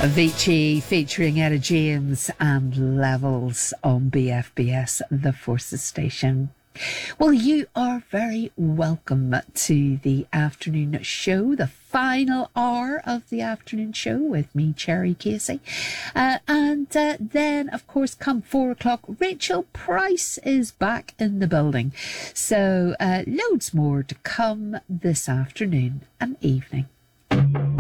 Avicii featuring Etta James and Levels on BFBS, the Forces Station. Well, you are very welcome to the afternoon show, the final hour of the afternoon show with me, Cherry Casey. And then, of course, come 4 o'clock, Rachel Price is back in the building. So loads more to come this afternoon and evening.